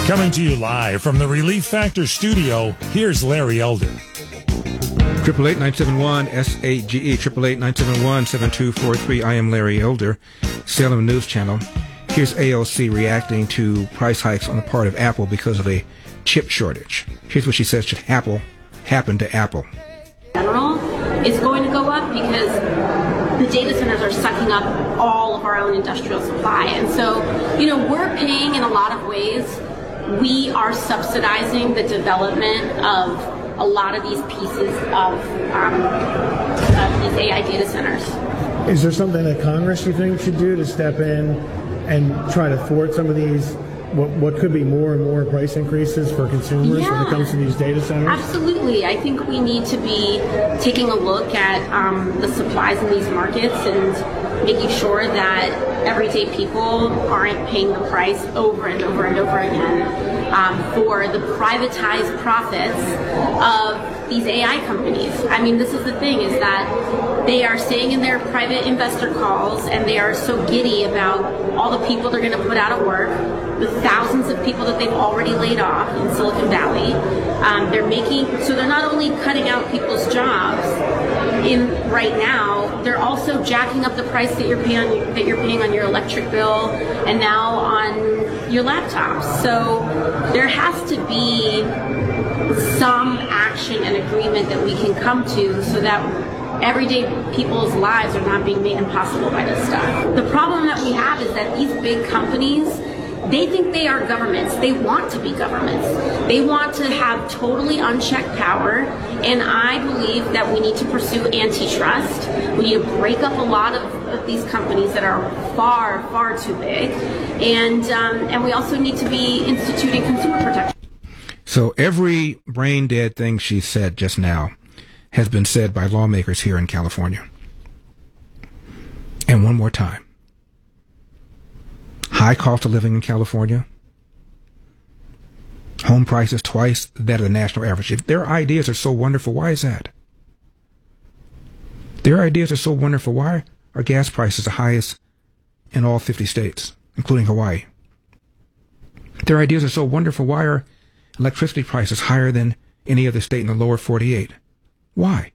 Coming to you live from the Relief Factor studio, here's Larry Elder. 888-971-SAGE, 888-971-7243. I am Larry Elder, Salem News Channel. Here's AOC reacting to price hikes on the part of Apple because of a chip shortage. Here's what she says should happen to Apple. General is going to go up because the data centers are sucking up all of our own industrial supply. And so, we're paying in a lot of ways. We are subsidizing the development of a lot of these pieces of these AI data centers. Is there something that Congress, you think, should do to step in and try to thwart some of these, what could be more and more price increases for consumers when it comes to these data centers? Absolutely. I think we need to be taking a look at the supplies in these markets and making sure that everyday people aren't paying the price over and over and over again for the privatized profits of these AI companies. I mean, this is the thing, is that they are staying in their private investor calls and they are so giddy about all the people they're going to put out of work, the thousands of people that they've already laid off in Silicon Valley. They're not only cutting out people's jobs right now, they're also jacking up the price that you're paying on your electric bill and now on your laptops. So there has to be some action and agreement that we can come to so that everyday people's lives are not being made impossible by this stuff. The problem that we have is that these big companies, they think they are governments. They want to be governments. They want to have totally unchecked power, and I believe that we need to pursue antitrust. We need to break up a lot of these companies that are far, far too big, and we also need to be instituting consumer protection. So every brain-dead thing she said just now has been said by lawmakers here in California. And one more time. High cost of living in California. Home prices twice that of the national average. If their ideas are so wonderful, why is that? Their ideas are so wonderful, why are gas prices the highest in all 50 states, including Hawaii? Their ideas are so wonderful, why are electricity prices higher than any other state in the lower 48? Why?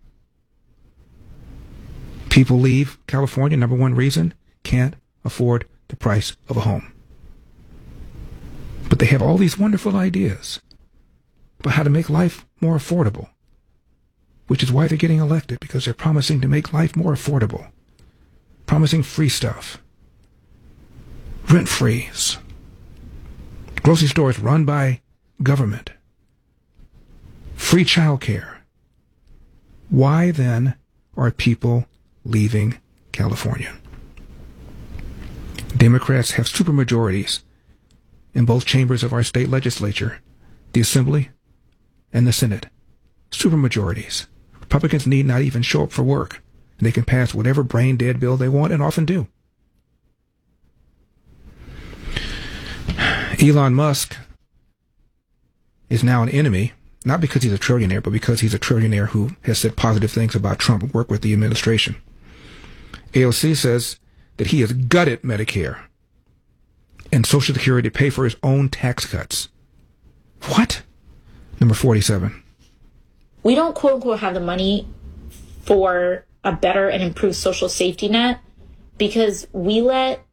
People leave California, number one reason, can't afford the price of a home. But they have all these wonderful ideas about how to make life more affordable, which is why they're getting elected, because they're promising to make life more affordable, promising free stuff, rent-frees, grocery stores run by government, free child care. Why then are people leaving California? Democrats have supermajorities in both chambers of our state legislature, the Assembly and the Senate. Supermajorities. Republicans need not even show up for work, and they can pass whatever brain-dead bill they want, and often do. Elon Musk is now an enemy, not because he's a trillionaire, but because he's a trillionaire who has said positive things about Trump and worked with the administration. AOC says that he has gutted Medicare and Social Security to pay for his own tax cuts. What? Number 47. We don't, quote unquote, have the money for a better and improved social safety net because we let,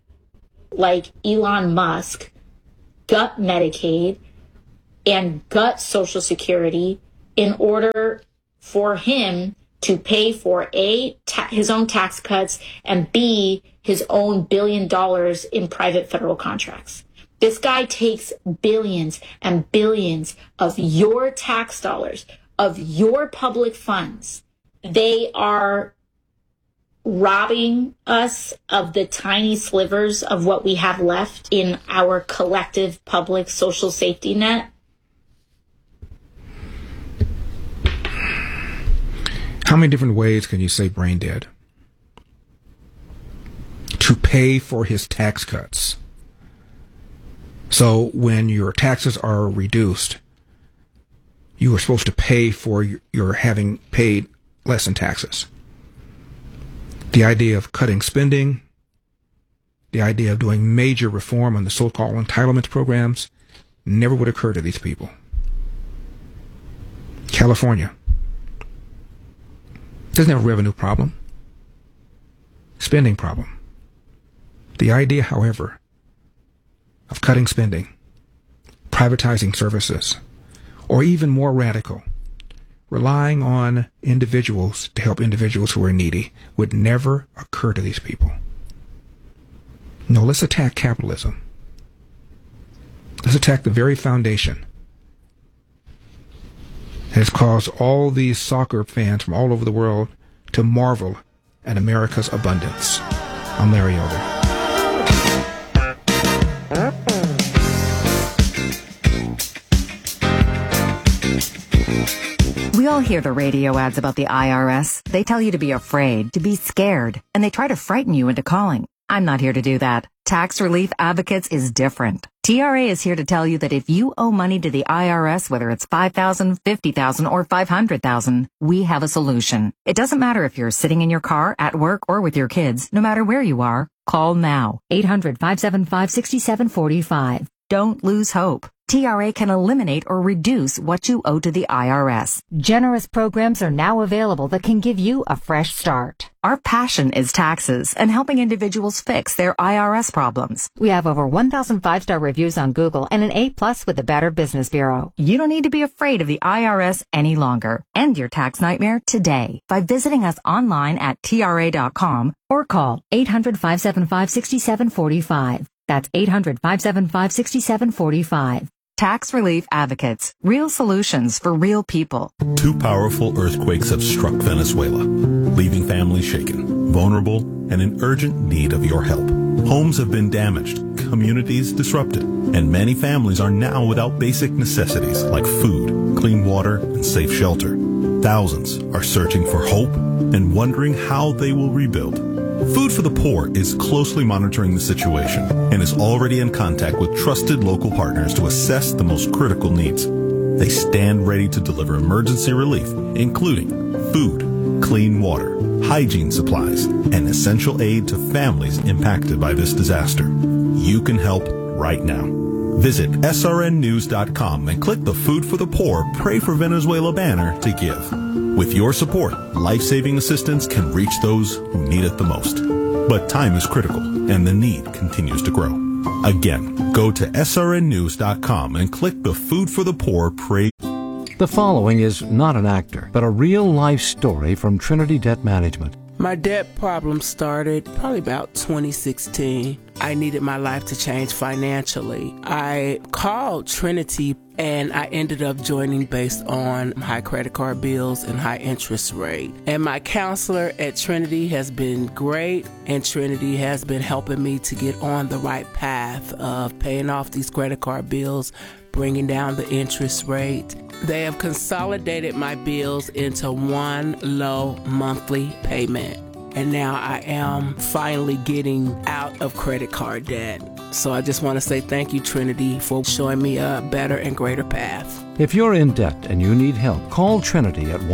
Elon Musk gut Medicaid and gut Social Security in order for him to pay for A, his own tax cuts, and B, his own $1 billion in private federal contracts. This guy takes billions and billions of your tax dollars, of your public funds. They are robbing us of the tiny slivers of what we have left in our collective public social safety net. How many different ways can you say brain dead? To pay for his tax cuts. So when your taxes are reduced, you are supposed to pay for your having paid less in taxes. The idea of cutting spending, the idea of doing major reform on the so-called entitlements programs, never would occur to these people. California doesn't have a revenue problem, spending problem. The idea, however, of cutting spending, privatizing services, or even more radical, relying on individuals to help individuals who are needy would never occur to these people. No, let's attack capitalism. Let's attack the very foundation that has caused all these soccer fans from all over the world to marvel at America's abundance. I'm Larry Elder. We all hear the radio ads about the IRS. They tell you to be afraid, to be scared, and they try to frighten you into calling. I'm not here to do that. Tax Relief Advocates is different. TRA is here to tell you that if you owe money to the IRS, whether it's $5,000, $50,000, or $500,000, we have a solution. It doesn't matter if you're sitting in your car, at work, or with your kids. No matter where you are, call now. 800-575-6745. Don't lose hope. TRA can eliminate or reduce what you owe to the IRS. Generous programs are now available that can give you a fresh start. Our passion is taxes and helping individuals fix their IRS problems. We have over 1,000 5-star reviews on Google and an A+ with the Better Business Bureau. You don't need to be afraid of the IRS any longer. End your tax nightmare today by visiting us online at TRA.com or call 800-575-6745. That's 800-575-6745. Tax Relief Advocates. Real solutions for real people. 2 powerful earthquakes have struck Venezuela, leaving families shaken, vulnerable, and in urgent need of your help. Homes have been damaged, communities disrupted, and many families are now without basic necessities like food, clean water, and safe shelter. Thousands are searching for hope and wondering how they will rebuild. Food for the Poor is closely monitoring the situation and is already in contact with trusted local partners to assess the most critical needs. They stand ready to deliver emergency relief, including food, clean water, hygiene supplies, and essential aid to families impacted by this disaster. You can help right now. Visit srnnews.com and click the Food for the Poor Pray for Venezuela banner to give. With your support, life-saving assistance can reach those who need it the most. But time is critical, and the need continues to grow. Again, go to srnnews.com and click the Food for the Poor Pray. The following is not an actor, but a real-life story from Trinity Debt Management. My debt problem started probably about 2016. I needed my life to change financially. I called Trinity and I ended up joining based on high credit card bills and high interest rate. And my counselor at Trinity has been great, and Trinity has been helping me to get on the right path of paying off these credit card bills, bringing down the interest rate. They have consolidated my bills into one low monthly payment. And now I am finally getting out of credit card debt. So I just want to say thank you, Trinity, for showing me a better and greater path. If you're in debt and you need help, call Trinity at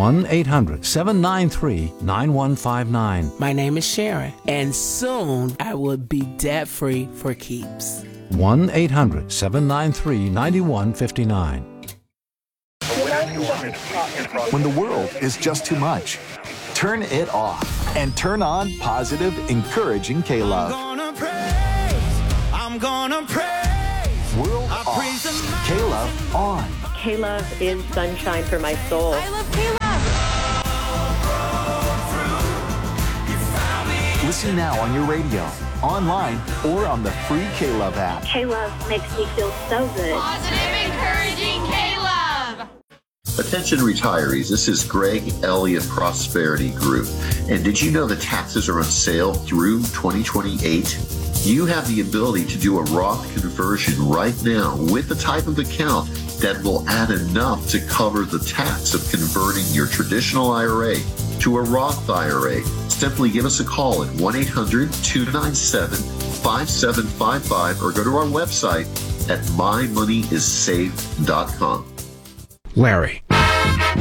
1-800-793-9159. My name is Sharon, and soon I will be debt-free for keeps. 1-800-793-9159. When the world is just too much, turn it off and turn on positive, encouraging K-Love. I'm gonna praise. World off. K-Love on. K-Love is sunshine for my soul. I love K-Love. Listen now on your radio, online, or on the free K-Love app. K-Love makes me feel so good. Positive, encouraging K-Love. Attention retirees, this is Greg Elliott Prosperity Group. And did you know that taxes are on sale through 2028? You have the ability to do a Roth conversion right now with the type of account that will add enough to cover the tax of converting your traditional IRA to a Roth IRA. Simply give us a call at 1-800-297-5755 or go to our website at mymoneyissafe.com. Larry.